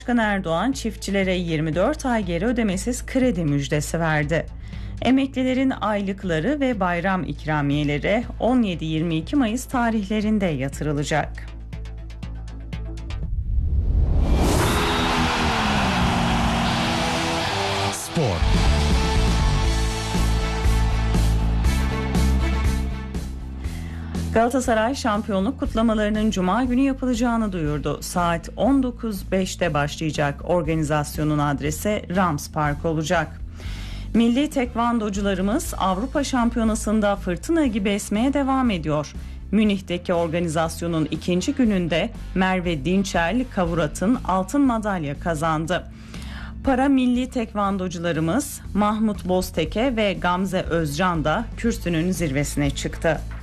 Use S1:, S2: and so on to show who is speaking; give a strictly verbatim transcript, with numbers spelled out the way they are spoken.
S1: Başkan Erdoğan çiftçilere yirmi dört ay geri ödemesiz kredi müjdesi verdi. Emeklilerin aylıkları ve bayram ikramiyeleri on yedi yirmi iki Mayıs tarihlerinde yatırılacak.
S2: Spor.
S1: Galatasaray şampiyonluk kutlamalarının Cuma günü yapılacağını duyurdu. Saat on dokuz beşte başlayacak organizasyonun adresi Rams Park olacak. Milli tekvandocularımız Avrupa Şampiyonası'nda fırtına gibi esmeye devam ediyor. Münih'teki organizasyonun ikinci gününde Merve Dinçel Kavurat'ın altın madalya kazandı. Para milli tekvandocularımız Mahmut Bozteke ve Gamze Özcan da kürsünün zirvesine çıktı.